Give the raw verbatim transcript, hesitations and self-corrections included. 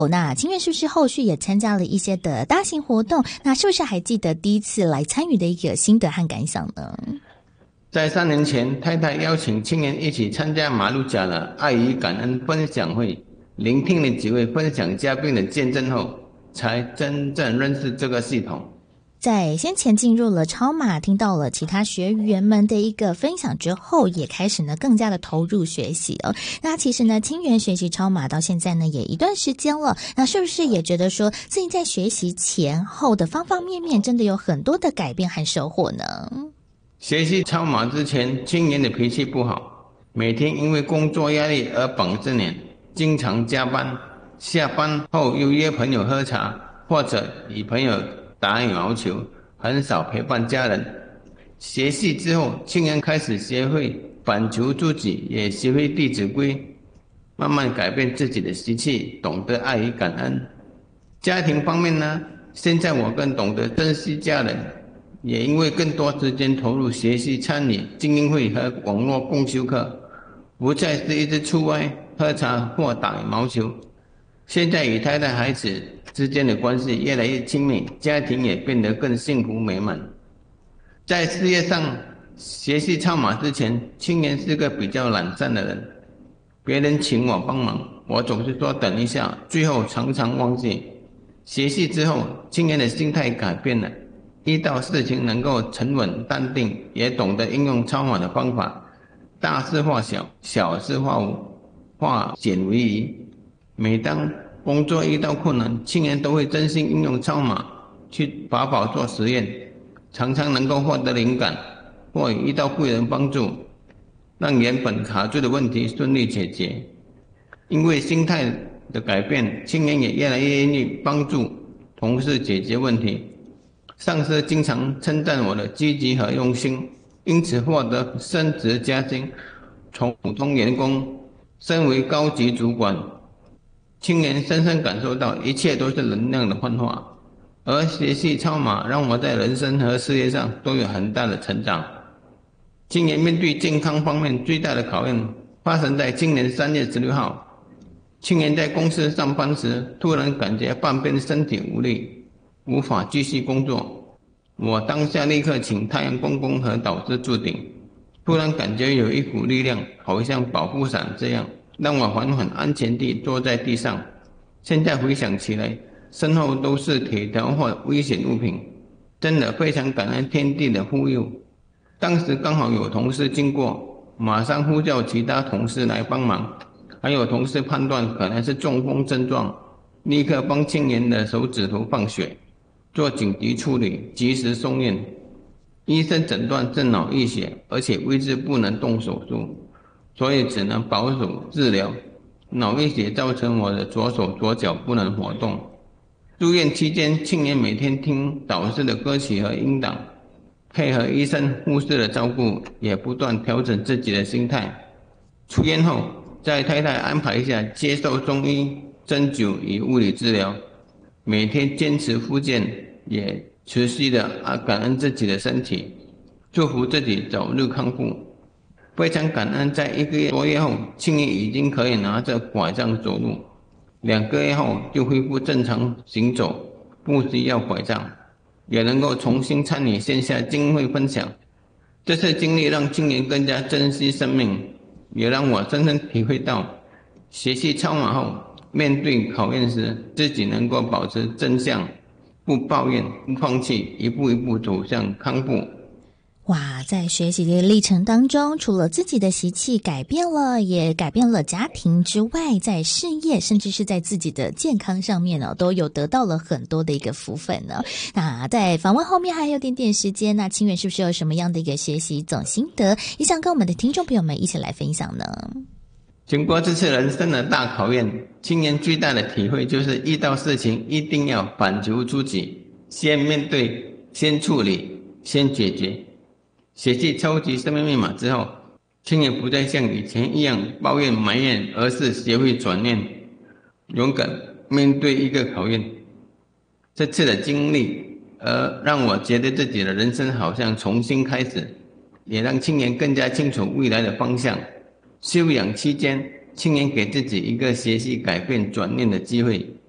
那清源是不是后续也参加了一些的大型活动？那是不是还记得第一次来参与的一个心得和感想呢？ 在三年前，太太邀请清源一起参加马六甲的爱与感恩分享会，聆听了几位分享嘉宾的见证后，才真正认识这个系统。 在先前进入了超马，听到了其他学员们的一个分享之后，也开始呢更加的投入学习了。那其实呢，清源学习超马到现在呢也一段时间了，那是不是也觉得说自己在学习前后的方方面面真的有很多的改变和收获呢？ 学习超马之前，清源的脾气不好，每天因为工作压力而绑着脸，经常加班，下班后又约朋友喝茶，或者与朋友打羽毛球，很少陪伴家人。学习之后，清源开始学会反求诸己，也学会《弟子规》，慢慢改变自己的习气，懂得爱与感恩。家庭方面呢，现在我更懂得珍惜家人，也因为更多时间投入学习、参与精英会和网络共修课，不再是一直出外喝茶或打羽毛球。现在与太太孩子之间的关系越来越亲密，家庭也变得更幸福美满。在事业上学习超马之前，清源是个比较懒散的人，别人请我帮忙，我总是说等一下，最后常常忘记。学习之后，清源的心态改变了，遇到事情能够沉稳淡定，也懂得应用超马的方法，大事化小，小事化无，化简为宜。每当工作遇到困难，清源都会真心应用超马去法宝做实验，常常能够获得灵感，或遇到贵人帮助，让原本卡住的问题顺利解决。因为心态的改变，清源也越来越愿意帮助同事解决问题。上司经常称赞我的积极和用心，因此获得升职加薪，从普通员工升为高级主管。清源深深感受到一切都是能量的幻化，而学习超马让我在人生和事业上都有很大的成长。清源面对健康方面最大的考验发生在今年三月十六号，清源在公司上班时，突然感觉半边身体无力，无法继续工作。我当下立刻请太阳公公和导师助顶，突然感觉有一股力量，好像保护伞这样，让我缓缓安全地坐在地上。现在回想起来，身后都是铁条或危险物品，真的非常感恩天地的护佑。当时刚好有同事经过，马上呼叫其他同事来帮忙，还有同事判断可能是中风症状，立刻帮清源的手指头放血，做紧急处理，及时送院。医生诊断是脑溢血，而且位置不能动手术，所以只能保守治疗。脑溢血造成我的左手左脚不能活动。住院期间，清源每天听导师的歌曲和音档，配合医生护士的照顾，也不断调整自己的心态。出院后，在太太安排下接受中医、针灸与物理治疗，每天坚持复健，也持续的感恩自己的身体，祝福自己早日康复。非常感恩，在一个月多月后，清源已经可以拿着拐杖走路，两个月后就恢复正常行走，不需要拐杖，也能够重新参与线下精英会分享。这次经历让清源更加珍惜生命，也让我深深体会到，学习超马后，面对考验时，自己能够保持正向，不抱怨，不放弃，一步一步走向康复。 哇，在学习的历程当中，除了自己的习气改变了，也改变了家庭之外，在事业甚至是在自己的健康上面呢，都有得到了很多的一个福分呢。那在访问后面还有点点时间，那清源是不是有什么样的一个学习总心得，也想跟我们的听众朋友们一起来分享呢？ 经过这次人生的大考验，清源最大的体会就是遇到事情一定要反求诸己，先面对，先处理，先解决。学习超级生命密码之后，清源不再像以前一样抱怨埋怨，而是学会转念，勇敢面对一个考验。这次的经历而让我觉得自己的人生好像重新开始，也让清源更加清楚未来的方向。休养期间，清源给自己一个学习改变转念的机会，